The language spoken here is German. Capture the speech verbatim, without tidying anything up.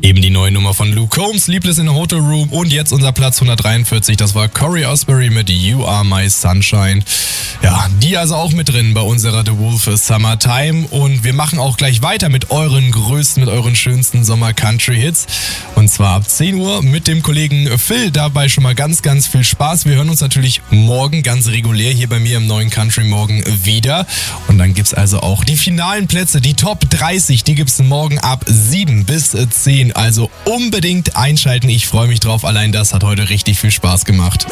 Eben die neue Nummer von Luke Combs, Sleepless in a Hotel Room, und jetzt unser Platz hundertdreiundvierzig, das war Corey Asbury mit You Are My Sunshine. Ja, die also auch mit drin bei unserer The Wolf Summertime, und wir machen auch gleich weiter mit euren größten, mit euren schönsten Sommer-Country-Hits, und zwar ab zehn Uhr mit dem Kollegen Phil. Dabei schon mal ganz, ganz viel Spaß. Wir hören uns natürlich morgen ganz regulär hier bei mir im neuen Country Morgen wieder, und dann gibt's also auch die finalen Plätze, die Top dreißig, die gibt's morgen ab sieben bis zehn. Also unbedingt einschalten. Ich freue mich drauf. Allein das hat heute richtig viel Spaß gemacht.